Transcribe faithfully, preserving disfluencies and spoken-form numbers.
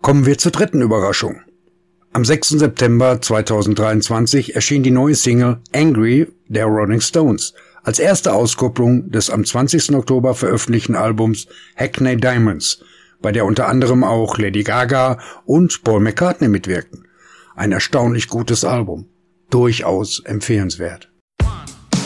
Kommen wir zur dritten Überraschung. Am sechsten September zweitausenddreiundzwanzig erschien die neue Single Angry der Rolling Stones als erste Auskopplung des am zwanzigsten Oktober veröffentlichten Albums Hackney Diamonds, bei der unter anderem auch Lady Gaga und Paul McCartney mitwirkten. Ein erstaunlich gutes Album, durchaus empfehlenswert.